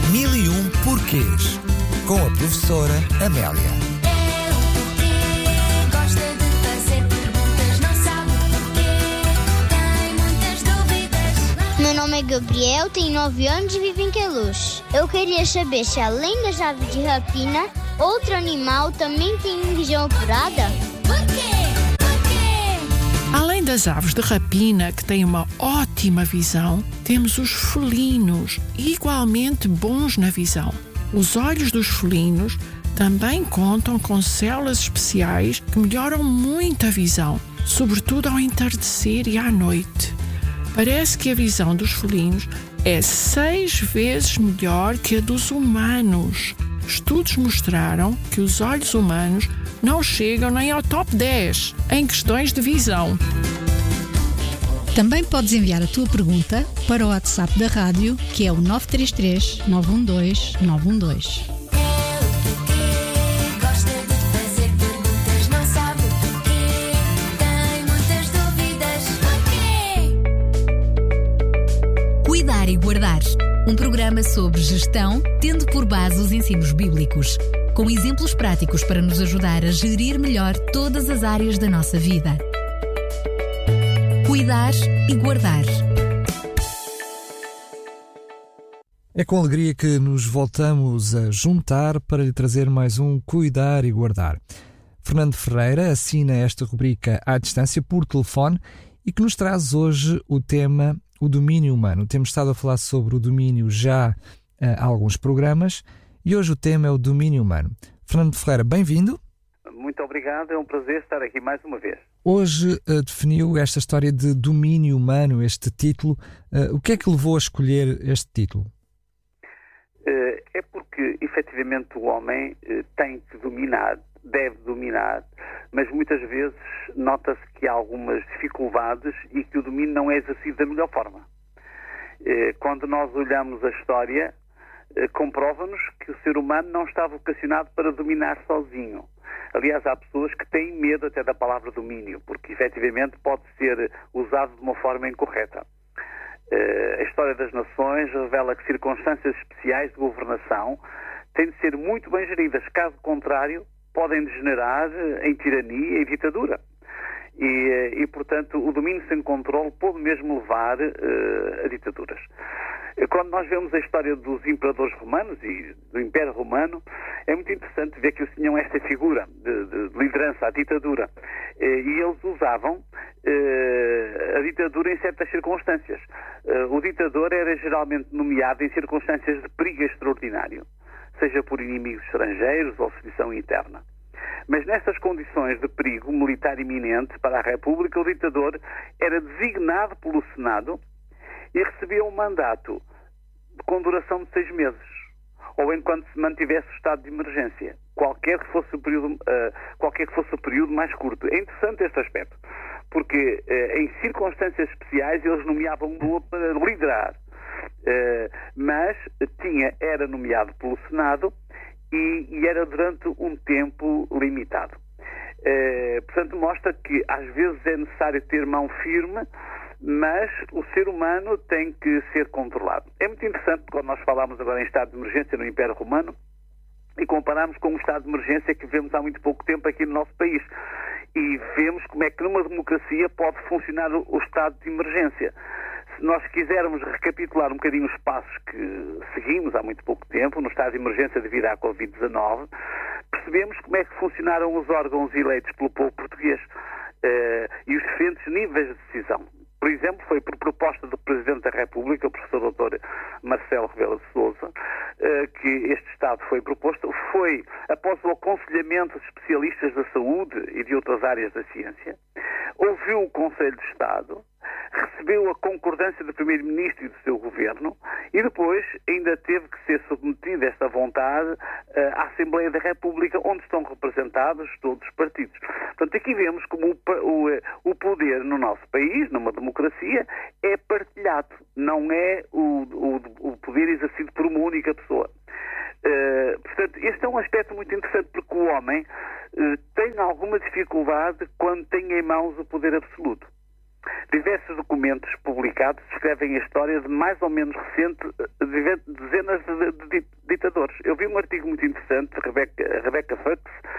Mil e um porquês, com a professora Amélia. Gosta de fazer perguntas, não sabe porquê, tem muitas dúvidas. Meu nome é Gabriel, tenho 9 anos e vivo em Queluz. Eu queria saber se, além das aves de rapina, outro animal também tem visão apurada? Porquê? Além das aves de rapina, que têm uma ótima visão, temos os felinos, igualmente bons na visão. Os olhos dos felinos também contam com células especiais que melhoram muito a visão, sobretudo ao entardecer e à noite. Parece que a visão dos felinos é 6 vezes melhor que a dos humanos. Estudos mostraram que os olhos humanos não chegam nem ao top 10 em questões de visão. Também podes enviar a tua pergunta para o WhatsApp da rádio, que é o 933 912 912. Gosta de fazer perguntas, não sabe porquê, tem muitas dúvidas. Porquê? Cuidar e Guardar. Um programa sobre gestão, tendo por base os ensinos bíblicos, com exemplos práticos para nos ajudar a gerir melhor todas as áreas da nossa vida. Cuidar e Guardar. É com alegria que nos voltamos a juntar para lhe trazer mais um Cuidar e Guardar. Fernando Ferreira assina esta rubrica à distância por telefone e que nos traz hoje o tema o domínio humano. Temos estado a falar sobre o domínio já há alguns programas e hoje o tema é o domínio humano. Fernando Ferreira, bem-vindo. Muito obrigado, é um prazer estar aqui mais uma vez. Hoje definiu esta história de domínio humano, este título. O que é que levou a escolher este título? É porque, efetivamente, o homem tem que dominar, deve dominar, mas muitas vezes nota-se que há algumas dificuldades e que o domínio não é exercido da melhor forma. Quando nós olhamos a história, comprova-nos que o ser humano não está vocacionado para dominar sozinho. Aliás, há pessoas que têm medo até da palavra domínio, porque efetivamente pode ser usado de uma forma incorreta. A história das nações revela que circunstâncias especiais de governação têm de ser muito bem geridas. Caso contrário, podem degenerar em tirania e ditadura. E, portanto, o domínio sem controle pode mesmo levar a ditaduras. Quando nós vemos a história dos imperadores romanos e do Império Romano, é muito interessante ver que eles tinham esta figura de liderança, a ditadura. E eles usavam a ditadura em certas circunstâncias. O ditador era geralmente nomeado em circunstâncias de perigo extraordinário, seja por inimigos estrangeiros ou sedição interna. Mas nessas condições de perigo militar iminente para a República, o ditador era designado pelo Senado e recebia um mandato com duração de 6 meses, ou enquanto se mantivesse o estado de emergência, qualquer que fosse o período mais curto. É interessante este aspecto, porque em circunstâncias especiais eles nomeavam um outro para liderar, mas era nomeado pelo Senado e era durante um tempo limitado. Portanto, mostra que às vezes é necessário ter mão firme, mas o ser humano tem que ser controlado. É muito interessante quando nós falamos agora em estado de emergência no Império Romano e comparamos com o estado de emergência que vemos há muito pouco tempo aqui no nosso país. E vemos como é que numa democracia pode funcionar o estado de emergência. Se nós quisermos recapitular um bocadinho os passos que seguimos há muito pouco tempo, no estado de emergência devido à Covid-19, percebemos como é que funcionaram os órgãos eleitos pelo povo português e os diferentes níveis de decisão. Por exemplo, foi por proposta do Presidente da República, o professor Dr. Marcelo Rebelo de Sousa, que este Estado foi proposto. Foi após o aconselhamento de especialistas da saúde e de outras áreas da ciência, ouviu o Conselho de Estado, recebeu a concordância do Primeiro-Ministro e do seu Governo e depois ainda teve que ser submetida esta vontade à Assembleia da República, onde estão representados todos os partidos. Portanto, aqui vemos como o poder no nosso país, numa democracia, é partilhado, não é o poder exercido por uma única pessoa. Portanto, este é um aspecto muito interessante, porque o homem tem alguma dificuldade quando tem em mãos o poder absoluto. Diversos documentos publicados descrevem a história de mais ou menos recente de dezenas de ditadores. Eu vi um artigo muito interessante de Rebecca Fuchs,